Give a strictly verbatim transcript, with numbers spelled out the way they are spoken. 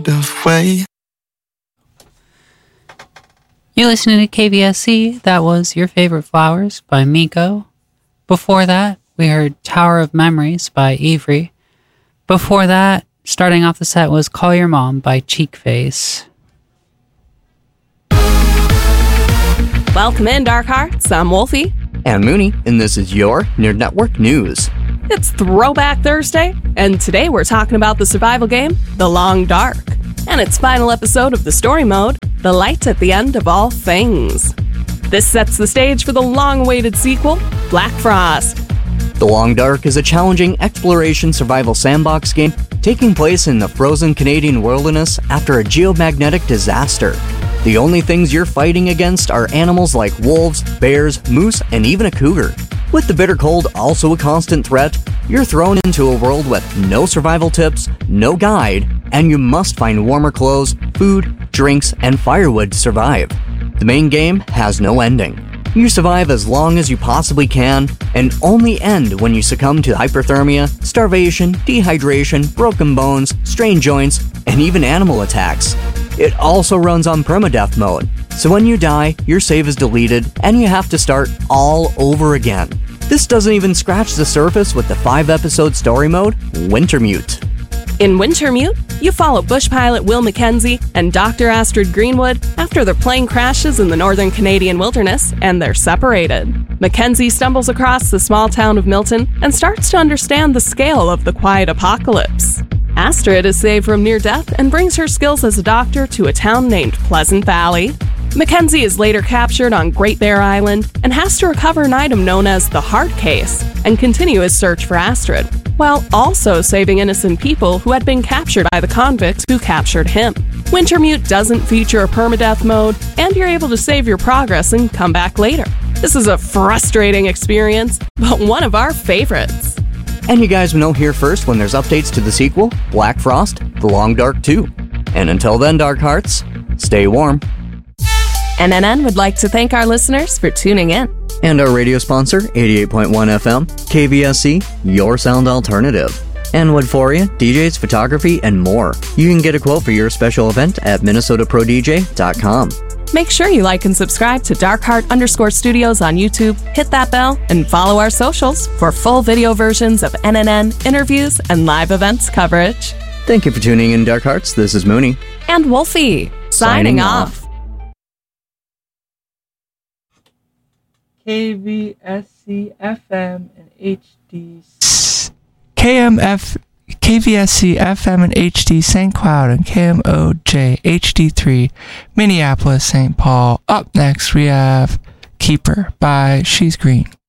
kind of way. You're listening to K V S C. That was Your Favorite Flowers by Miko. Before that, we heard Tower of Memories by Avery. Before that, starting off the set was Call Your Mom by Cheekface. Welcome in, Dark Hearts. I'm Wolfie. And Mooney, and this is your Nerd Network News. It's Throwback Thursday, and today we're talking about the survival game, The Long Dark, and its final episode of the story mode, The Light at the End of All Things. This sets the stage for the long-awaited sequel, Black Frost. The Long Dark is a challenging exploration survival sandbox game taking place in the frozen Canadian wilderness after a geomagnetic disaster. The only things you're fighting against are animals like wolves, bears, moose, and even a cougar. With the bitter cold also a constant threat, you're thrown into a world with no survival tips, no guide, and you must find warmer clothes, food, drinks, and firewood to survive. The main game has no ending. You survive as long as you possibly can, and only end when you succumb to hypothermia, starvation, dehydration, broken bones, strained joints, and even animal attacks. It also runs on permadeath mode, so when you die, your save is deleted, and you have to start all over again. This doesn't even scratch the surface with the five-episode story mode, Wintermute. In Wintermute, you follow bush pilot Will Mackenzie and Doctor Astrid Greenwood after their plane crashes in the northern Canadian wilderness and they're separated. Mackenzie stumbles across the small town of Milton and starts to understand the scale of the quiet apocalypse. Astrid is saved from near death and brings her skills as a doctor to a town named Pleasant Valley. Mackenzie is later captured on Great Bear Island and has to recover an item known as the Heart Case and continue his search for Astrid, while also saving innocent people who had been captured by the convicts who captured him. Wintermute doesn't feature a permadeath mode, and you're able to save your progress and come back later. This is a frustrating experience, but one of our favorites. And you guys will know here first when there's updates to the sequel, Black Frost, The Long Dark two. And until then, Dark Hearts, stay warm. N N N would like to thank our listeners for tuning in. And our radio sponsor, eighty-eight point one F M, K V S C, your sound alternative. And Woodforia, D Js, photography, and more. You can get a quote for your special event at minnesota pro d j dot com. Make sure you like and subscribe to Darkheart underscore studios on YouTube, hit that bell, and follow our socials for full video versions of N N N, interviews, and live events coverage. Thank you for tuning in, Dark Hearts. This is Mooney. And Wolfie, signing, signing off. off. K V S C F M and H D. K M F, K V S C F M and H D Saint Cloud and K M O J H D three Minneapolis Saint Paul. Up next we have Keeper by She's Green.